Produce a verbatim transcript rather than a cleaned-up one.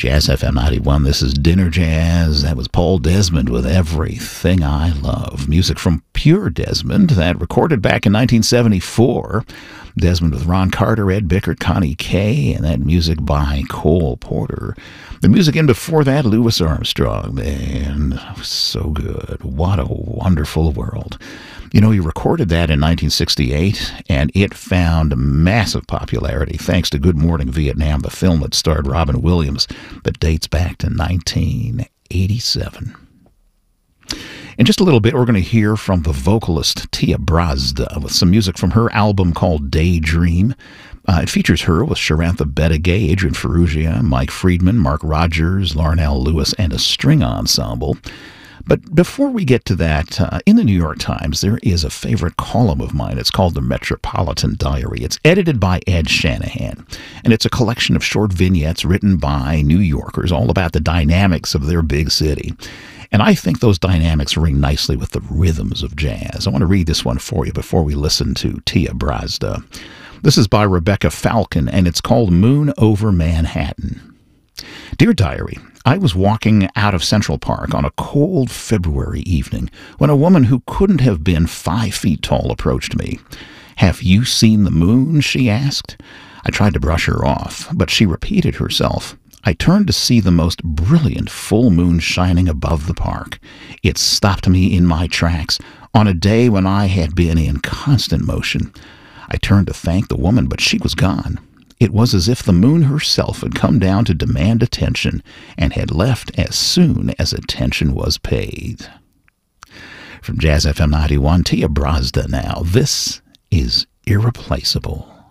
Jazz F M ninety-one, this is Dinner Jazz. That was Paul Desmond with Everything I Love. Music from Pure Desmond, that recorded back in nineteen seventy-four. Desmond with Ron Carter, Ed Bickert, Connie Kay, and that music by Cole Porter. The music in before that, Louis Armstrong. Man, so good. What a wonderful world. You know, he recorded that in nineteen sixty-eight, and it found massive popularity thanks to Good Morning Vietnam, the film that starred Robin Williams, that dates back to nineteen eighty-seven. In just a little bit, we're going to hear from the vocalist Tia Brazda with some music from her album called Daydream. Uh, it features her with Sharantha Bettigay, Adrian Ferrugia, Mike Friedman, Mark Rogers, Larnell Lewis, and a string ensemble. But before we get to that, uh, in the New York Times, there is a favorite column of mine. It's called the Metropolitan Diary. It's edited by Ed Shanahan, and it's a collection of short vignettes written by New Yorkers all about the dynamics of their big city. And I think those dynamics ring nicely with the rhythms of jazz. I want to read this one for you before we listen to Tia Brazda. This is by Rebecca Falcon, and it's called Moon Over Manhattan. Dear Diary, I was walking out of Central Park on a cold February evening when a woman who couldn't have been five feet tall approached me. Have you seen the moon? She asked. I tried to brush her off, but she repeated herself. I turned to see the most brilliant full moon shining above the park. It stopped me in my tracks on a day when I had been in constant motion. I turned to thank the woman, but she was gone. It was as if the moon herself had come down to demand attention and had left as soon as attention was paid. From Jazz F M ninety-one, Tia Brazda now. This is Irreplaceable.